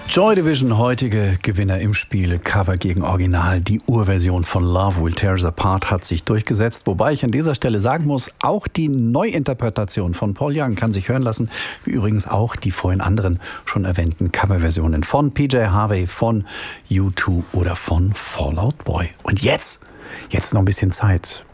Joy Division, heutige Gewinner im Spiel, Cover gegen Original. Die Urversion von Love Will Tear Us Apart hat sich durchgesetzt. Wobei ich an dieser Stelle sagen muss, auch die Neuinterpretation von Paul Young kann sich hören lassen. Wie übrigens auch die vorhin anderen schon erwähnten Coverversionen von PJ Harvey, von U2 oder von Fall Out Boy. Und jetzt noch ein bisschen Zeit